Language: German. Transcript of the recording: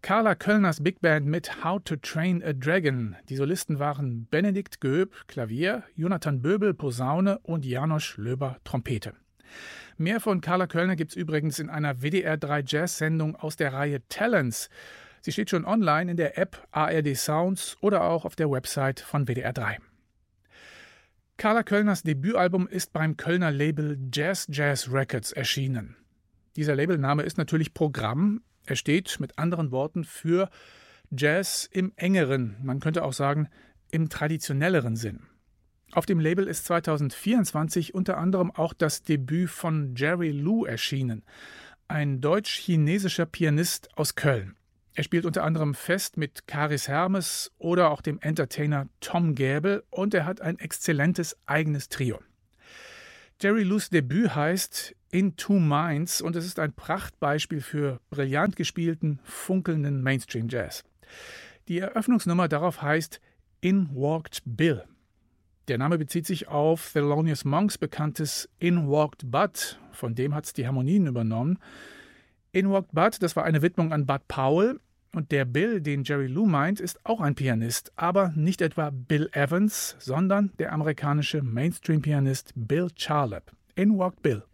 Carla Köllners Big Band mit How to Train a Dragon. Die Solisten waren Benedikt Göb, Klavier, Jonathan Böbel, Posaune und Janosch Löber, Trompete. Mehr von Carla Köllner gibt's übrigens in einer WDR 3 Jazz-Sendung aus der Reihe Talents. Sie steht schon online in der App ARD Sounds oder auch auf der Website von WDR 3. Carla Köllners Debütalbum ist beim Kölner Label Jazz Records erschienen. Dieser Labelname ist natürlich Programm. Er steht mit anderen Worten für Jazz im engeren, man könnte auch sagen im traditionelleren Sinn. Auf dem Label ist 2024 unter anderem auch das Debüt von Jerry Lu erschienen, ein deutsch-chinesischer Pianist aus Köln. Er spielt unter anderem fest mit Karis Hermes oder auch dem Entertainer Tom Gäbel und er hat ein exzellentes eigenes Trio. Jerry Lus Debüt heißt In Two Minds und es ist ein Prachtbeispiel für brillant gespielten, funkelnden Mainstream-Jazz. Die Eröffnungsnummer darauf heißt In Walked Bill. Der Name bezieht sich auf Thelonious Monks bekanntes In Walked Bud, von dem hat es die Harmonien übernommen. In Walked Bud, das war eine Widmung an Bud Powell und der Bill, den Jerry Lu meint, ist auch ein Pianist, aber nicht etwa Bill Evans, sondern der amerikanische Mainstream-Pianist Bill Charlap. In Walked Bill.